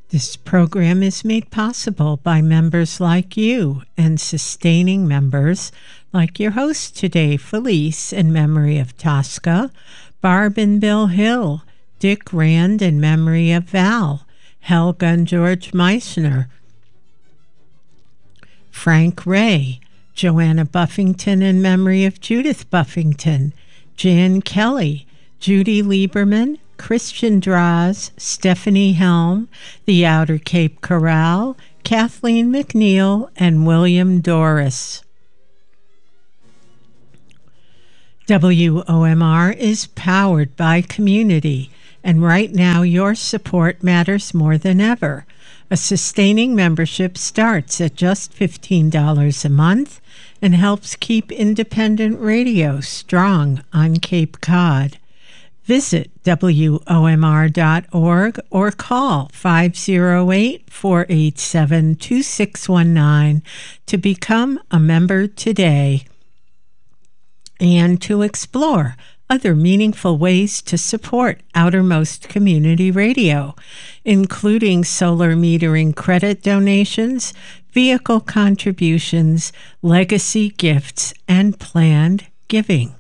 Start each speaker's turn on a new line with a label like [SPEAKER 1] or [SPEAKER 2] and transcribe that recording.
[SPEAKER 1] This program is made possible by members like you and sustaining members like your host today, Felice, in memory of Tosca, Barb and Bill Hill, Dick Rand in memory of Val, Helga and George Meissner, Frank Ray, Joanna Buffington in memory of Judith Buffington, Jan Kelly, Judy Lieberman, Christian Draws, Stephanie Helm, the Outer Cape Corral, Kathleen McNeil, and William Doris. WOMR is powered by community, and right now your support matters more than ever. A sustaining membership starts at just $15 a month and helps keep independent radio strong on Cape Cod. Visit WOMR.org or call 508-487-2619 to become a member today and to explore other meaningful ways to support Outermost Community Radio, including solar metering credit donations, vehicle contributions, legacy gifts, and planned giving.